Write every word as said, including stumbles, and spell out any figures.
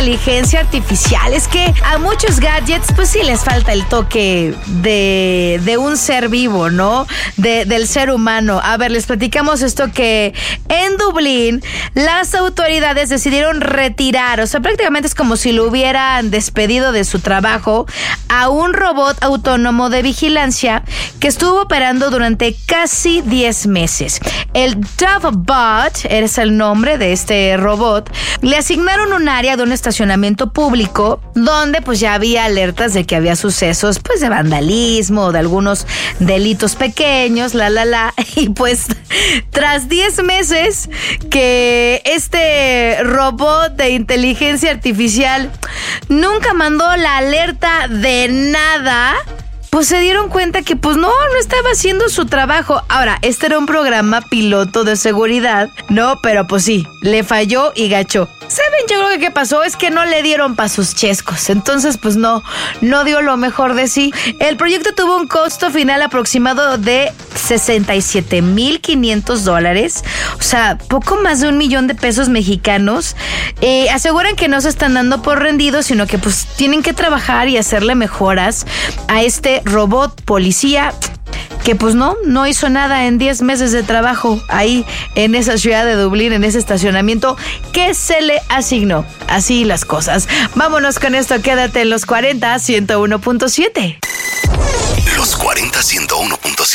Inteligencia artificial. Es que a muchos gadgets pues sí les falta el toque de, de un ser vivo, ¿no? De, del ser humano. A ver, les platicamos esto que en Dublín las autoridades decidieron retirar, o sea, prácticamente es como si lo hubieran despedido de su trabajo, a un robot autónomo de vigilancia que estuvo operando durante casi diez meses. El DoveBot es el nombre de este robot. Le asignaron un área de un estacionamiento público donde pues ya había alertas de que había sucesos pues de vandalismo, de algunos delitos pequeños, la la la, y pues tras diez meses que este robot de inteligencia artificial nunca mandó la alerta de nada, pues se dieron cuenta que pues no, no estaba haciendo su trabajo. Ahora, este era un programa piloto de seguridad, ¿no? Pero pues sí, le falló y gachó. ¿Saben? Yo creo que qué pasó es que no le dieron pa' sus chescos. Entonces, pues no, no dio lo mejor de sí. El proyecto tuvo un costo final aproximado de sesenta y siete mil quinientos dólares. O sea, poco más de un millón de pesos mexicanos. Eh, aseguran que no se están dando por rendidos, sino que pues tienen que trabajar y hacerle mejoras a este robot policía que pues no, no hizo nada en diez meses de trabajo ahí en esa ciudad de Dublín, en ese estacionamiento que se le asignó. Así las cosas. Vámonos con esto, quédate en los cuarenta, ciento uno punto siete. Los cuarenta, ciento uno punto siete.